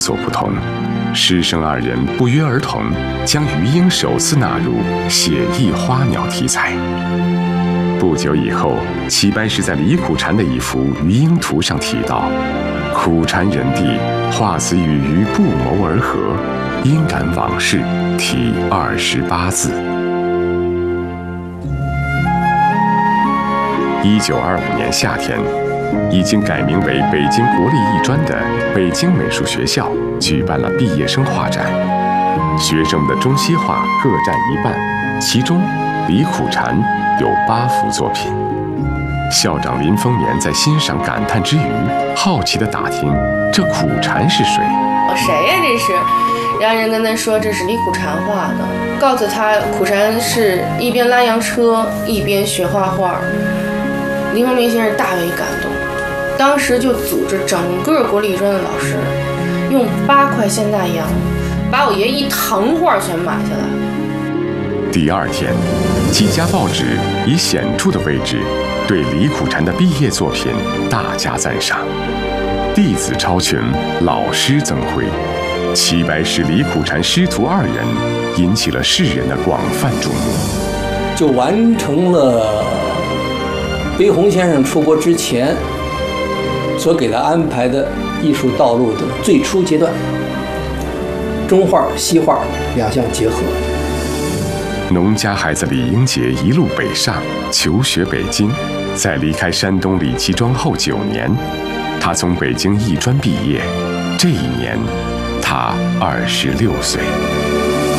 所不同，师生二人不约而同将鱼鹰首次纳入写意花鸟题材。不久以后，齐白石在李苦禅的一幅鱼鹰图上提到：“苦禅人地，画此与鱼不谋而合，因感往事，题28字。” 1925年夏天，已经改名为北京国立艺专的北京美术学校举办了毕业生画展，学生们的中西画各占一半，其中李苦禅有8幅作品。校长林风眠在欣赏感叹之余，好奇地打听这苦禅是谁。 谁呀？这是？然后人跟他说这是李苦禅画的，告诉他苦禅是一边拉洋车一边学画画。林风眠先生大为感动，当时就组织整个国立艺专的老师，用8块现大洋，把我爷一堂画全买下来。 第2天，几家报纸以显著的位置对李苦禅的毕业作品大加赞赏，弟子超群，老师增辉，齐白石、李苦禅师徒2人引起了世人的广泛瞩目， 就完成了悲鸿先生出国之前所给他安排的艺术道路的最初阶段，中画、西画2项结合。 农家孩子李英杰一路北上求学北京，在离开山东李继庄后9年，他从北京艺专毕业。这一年，他26岁。